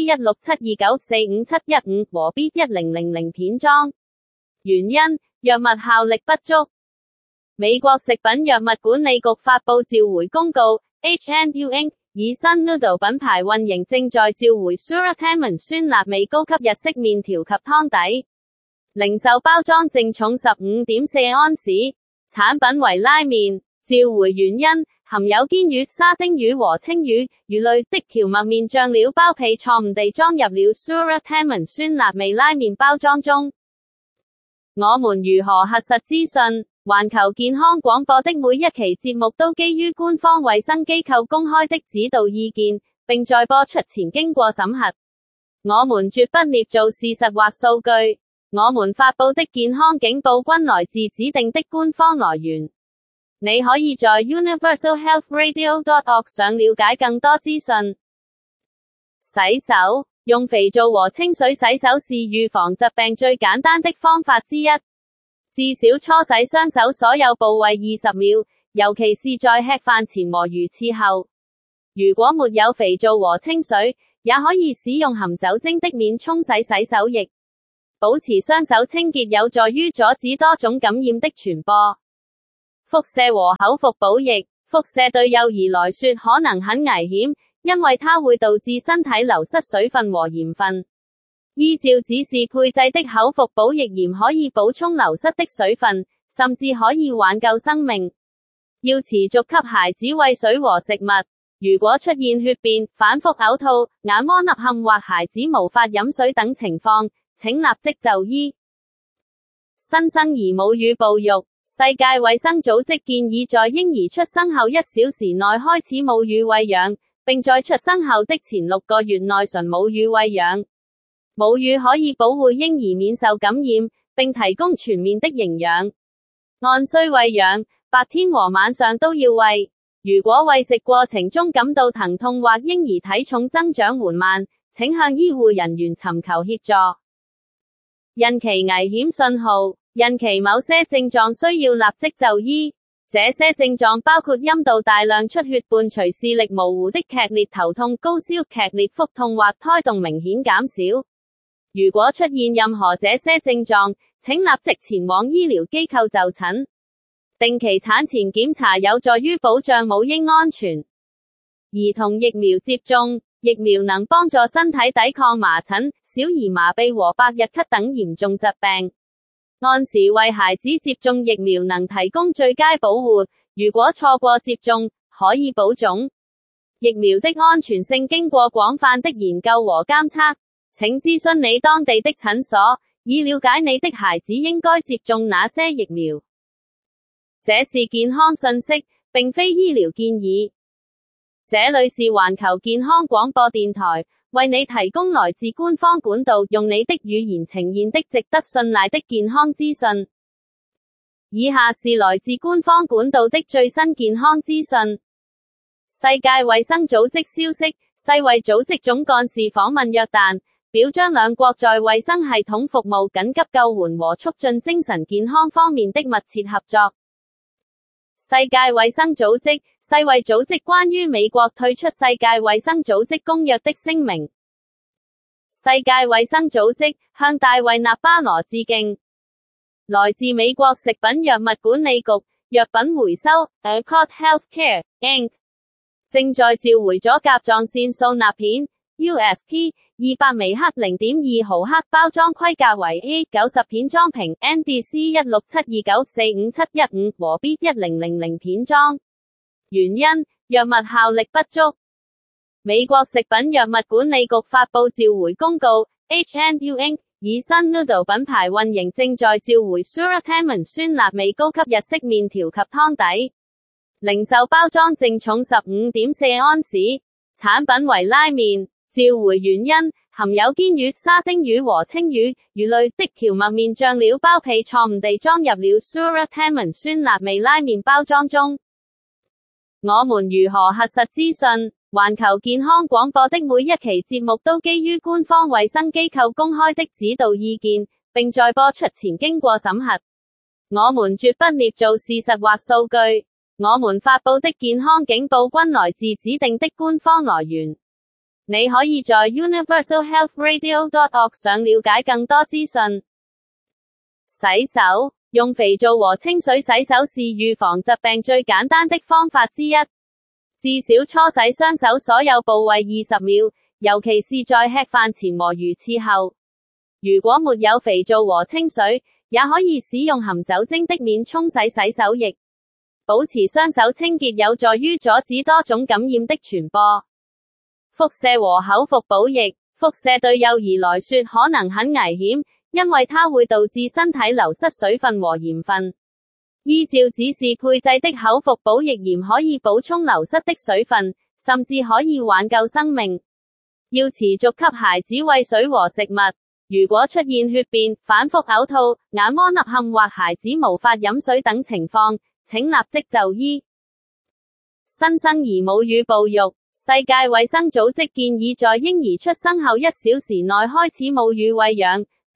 16729457115和 B1000 片裝。原因，藥物效力不足。美國食品藥物管理局發佈召回公告 HNU Inc. 以新 Noodle 品牌運營正在召回 Suratamon 酸辣味高級日式麵條及湯底。零售包裝淨重 15.4 安士，產品為拉麵。召回原因，含有堅魚、沙丁魚和青魚、魚類的蕎麥麵醬料包皮錯誤地裝入了 Suratamon 酸辣味拉麵包裝中。我們如何核實資訊？環球健康廣播的每一期節目都基於官方衛生機構公開的指導意見，並在播出前經過審核。我們絕不捏造事實或數據。我們發佈的健康警報均來自指定的官方來源。你可以在 universalhealthradio.org 上了解更多資訊。洗手，用肥皂和清水洗手是預防疾病最簡單的方法之一。 至少搓洗雙手所有部位20秒，尤其是在吃飯前和如廁後。如果沒有肥皂和清水，也可以使用含酒精的免沖洗洗手液。保持雙手清潔有助於阻止多種感染的傳播。輻射和口服補液。輻射對幼兒來說可能很危險，因為它會導致身體流失水分和鹽分。依照指示配製的口服補液鹽可以補充流失的水分，甚至可以挽救生命。要持續給孩子餵水和食物。如果出現血便、反覆嘔吐、眼窩凹陷或孩子無法飲水等情況，請立即就醫。新生兒母乳哺育。世界衛生組織建議在嬰兒出生後1小時內開始母乳餵養，並在出生後的前6個月內純母乳餵養。母乳可以保護嬰兒免受感染，並提供全面的營養。按需餵養，白天和晚上都要餵。如果餵食過程中感到疼痛或嬰兒體重增長緩慢，請向醫護人員尋求協助。孕期危險信號。孕期某些症狀需要立即就醫，這些症狀包括陰道大量出血伴隨視力模糊的劇烈頭痛、高燒、劇烈腹痛或胎動明顯減少。如果出現任何這些症狀，請立即前往醫療機構就診。定期產前檢查有助於保障母嬰安全。兒童疫苗接種。疫苗能幫助身體抵抗麻疹、小兒麻痹和百日咳等嚴重疾病。按時為孩子接種疫苗能提供最佳保護，如果錯過接種，可以保種。疫苗的安全性經過廣泛的研究和監測，請諮詢你當地的診所，以了解你的孩子應該接種哪些疫苗。這是健康信息，並非醫療建議。這裏是環球健康廣播電台，為你提供來自官方管道，用你的語言呈現的值得信賴的健康資訊。以下是來自官方管道的最新健康資訊。世界衛生組織消息，世衛組織總幹事訪問約旦，表彰兩國在衛生系統服務、緊急救援和促進精神健康方面的密切合作。世界衛生組織，世衛組織關於美國退出世界衛生組織公約的聲明。世界衛生組織向大衛納巴羅致敬。來自美國食品藥物管理局藥品回收 Accord Healthcare Inc. 正在召回咗甲狀腺素鈉片 USP 200微克 0.2 毫克包裝規格為 A90 片裝瓶 NDC 167294571和 B1000 片裝。原因，藥物效力不足。美國食品藥物管理局發佈召回公告 H&U Inc. 以新 Noodle 品牌運營正在召回 Suratamen 酸辣味高級日式麵條及湯底。零售包裝淨重 15.4 安士，產品為拉麵。召回原因，含有堅魚、沙丁魚和青魚、魚類的蕎麥麵醬料包被錯誤地裝入了 Suratamen 酸辣味拉麵包裝中。我們如何核實資訊？環球健康廣播的每一期節目都基於官方衛生機構公開的指導意見，並在播出前經過審核。我們絕不捏造事實或數據。我們發佈的健康警報均來自指定的官方來源。你可以在 universalhealthradio.org 上了解更多資訊。洗手，用肥皂和清水洗手是預防疾病最簡單的方法之一。至少搓洗雙手所有部位20秒，尤其是在吃飯前和如廁後。如果沒有肥皂和清水，也可以使用含酒精的免沖洗洗手液。保持雙手清潔有助於阻止多種感染的傳播。輻射和口服補液。輻射對幼兒來說可能很危險，因為它會導致身體流失水分和鹽分。依照指示配製的口服補液鹽可以補充流失的水分，甚至可以挽救生命。要持續給孩子餵水和食物。如果出現血便、反覆嘔吐、眼窩凹陷或孩子無法飲水等情況，請立即就醫。新生兒母乳哺育。世界衛生組織建議在嬰兒出生後1小時內開始母乳餵養，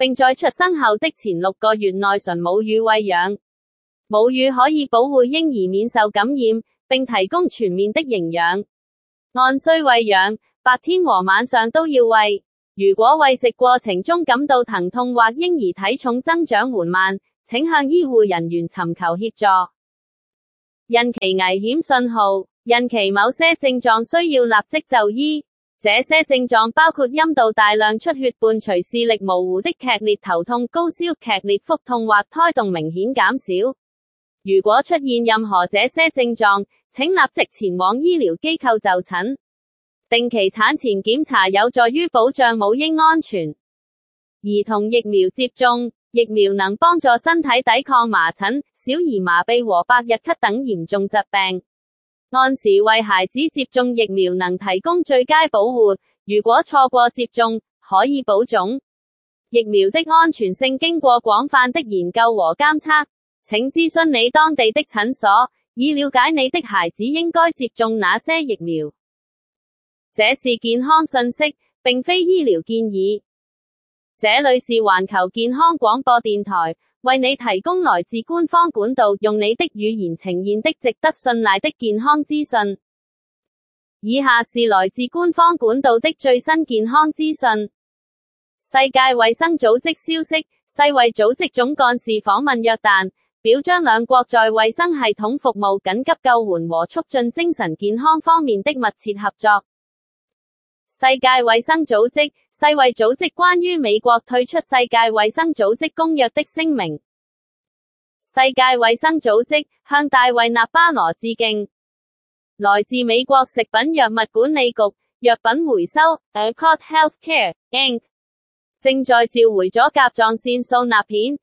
並在出生後的前6個月內純母乳餵養。母乳可以保護嬰兒免受感染，並提供全面的營養。按需餵養，白天和晚上都要餵。如果餵食過程中感到疼痛或嬰兒體重增長緩慢，請向醫護人員尋求協助。孕期危險信號，孕期某些症狀需要立即就醫。這些症狀包括陰道大量出血伴隨視力模糊的劇烈頭痛、高燒、劇烈腹痛或胎動明顯減少。如果出現任何這些症狀，請立即前往醫療機構就診。定期產前檢查有助於保障母嬰安全。兒童疫苗接種，疫苗能幫助身體抵抗麻疹、小兒麻痹和百日咳等嚴重疾病。按時為孩子接種疫苗能提供最佳保護，如果錯過接種，可以保種。疫苗的安全性經過廣泛的研究和監測，請諮詢你當地的診所，以了解你的孩子應該接種哪些疫苗。這是健康信息，並非醫療建議。這裏是環球健康廣播電台，為你提供來自官方管道，用你的語言呈現的值得信賴的健康資訊。以下是來自官方管道的最新健康資訊。世界衛生組織消息，世衛組織總幹事訪問約旦，表彰兩國在衛生系統服務、緊急救援和促進精神健康方面的密切合作。世界衛生組織，世衛組織關於美國退出世界衛生組織公約的聲明。世界衛生組織向大衛納巴羅致敬。來自美國食品藥物管理局，藥品回收 Accord Healthcare Inc. 正在召回咗甲狀腺素鈉片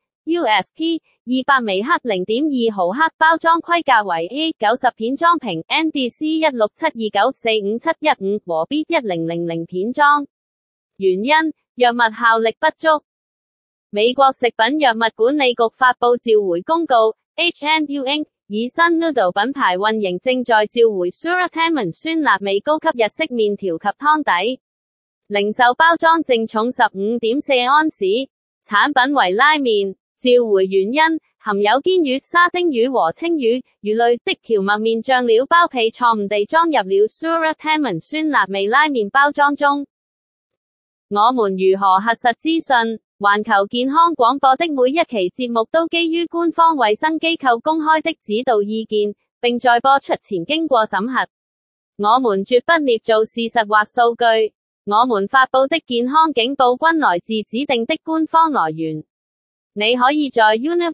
USP 200微克 0.2 毫克包裝規格為 A90 片裝瓶 NDC 16729457115和 B1000 片裝。原因，藥物效力不足。美國食品藥物管理局發布召回公告 ，H&U Inc. 以新 Noodle 品牌運營正在召回 Suratamon 酸辣味高級日式麵條及湯底。零售包裝淨重 15.4 安士，產品為拉麵。召回原因，含有堅魚、沙丁魚和青魚、魚類的蕎麥麵醬料包被錯誤地裝入了 Suratamon 酸辣味拉麵包裝中。我們如何核實資訊？環球健康廣播的每一期節目都基於官方衛生機構公開的指導意見，並在播出前經過審核。我們絕不捏造事實或數據。我們發布的健康警報均來自指定的官方來源。你可以在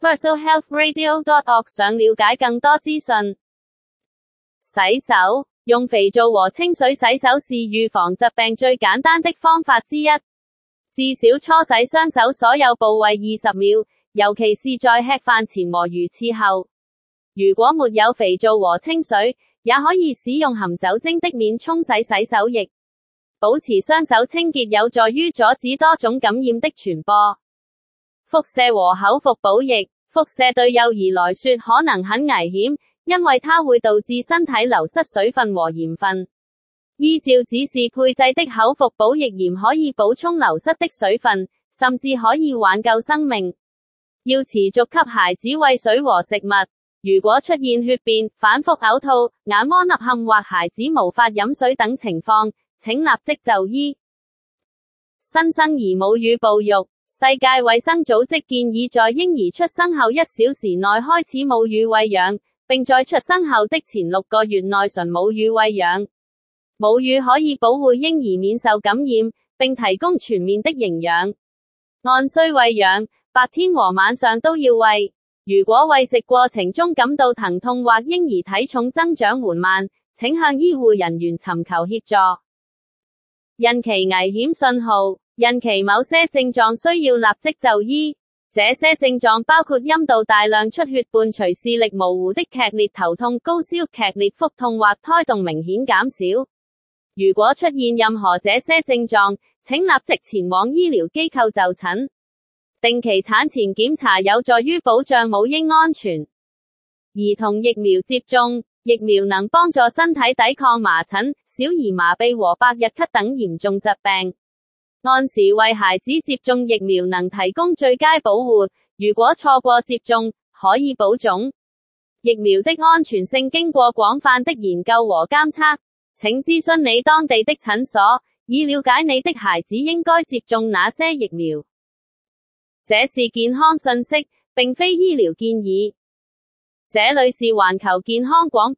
universalhealthradio.org 上了解更多資訊。洗手，用肥皂和清水洗手是預防疾病最簡單的方法之一。至少搓洗雙手所有部位20秒，尤其是在吃飯前和如廁後。如果沒有肥皂和清水，也可以使用含酒精的免沖洗洗手液。保持雙手清潔有助於阻止多種感染的傳播。輻射和口服補液，輻射對幼兒來說可能很危險，因為它會導致身體流失水分和鹽分。依照指示配製的口服補液鹽可以補充流失的水分，甚至可以挽救生命。要持續給孩子餵水和食物。如果出現血便、反覆嘔吐、眼窩凹陷或孩子無法飲水等情況，請立即就醫。新生兒母乳哺育，世界衛生組織建議在嬰兒出生後1小時內開始母乳餵養，並在出生後的前6個月內純母乳餵養。母乳可以保護嬰兒免受感染，並提供全面的營養。按需餵養，白天和晚上都要餵。如果餵食過程中感到疼痛或嬰兒體重增長緩慢，請向醫護人員尋求協助。孕期危險信號，孕期某些症狀需要立即就醫。這些症狀包括陰道大量出血伴隨視力模糊的劇烈頭痛、高燒、劇烈腹痛或胎動明顯減少。如果出現任何這些症狀，請立即前往醫療機構就診。定期產前檢查有助於保障母嬰安全。兒童疫苗接種，疫苗能幫助身體抵抗麻疹、小兒麻痹和百日咳等嚴重疾病。 按時為孩子接種疫苗能提供最佳保護，如果錯過接種，可以保種。疫苗的安全性經過廣泛的研究和監測，請諮詢你當地的診所，以了解你的孩子應該接種哪些疫苗。這是健康信息，並非醫療建議。這裏是環球健康廣播。